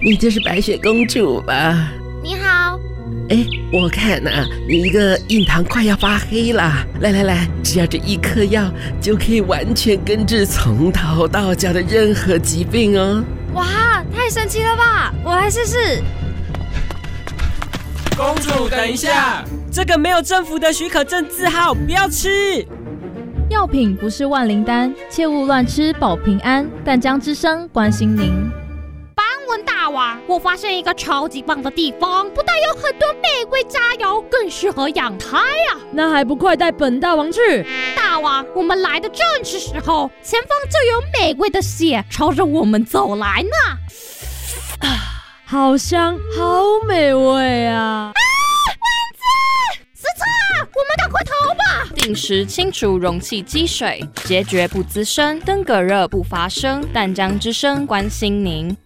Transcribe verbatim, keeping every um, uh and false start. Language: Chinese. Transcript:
你就是白雪公主吧？ 你好。 哎，我看啊，你一个印堂快要发黑了。来来来，只要这一颗药就可以完全根治从头到脚的任何疾病哦。 哇，太神奇了吧！我来试试。 公主，等一下，这个没有政府的许可证字号，不要吃。 药品不是万灵丹，切勿乱吃保平安。淡江之声关心您。 邦文大王，我发现一个超级棒的地方，不但有很多玫瑰佳肴，更适合养胎啊！ 那还不快带本大王去？ 大王，我们来的正是时候，前方就有美味的血朝着我们走来呢。 好香，好美味啊！ 啊，蚊子！死叉！我们赶快逃吧！ 定时清除容器积水，结决不滋生，登革热不发生。淡江之声关心您。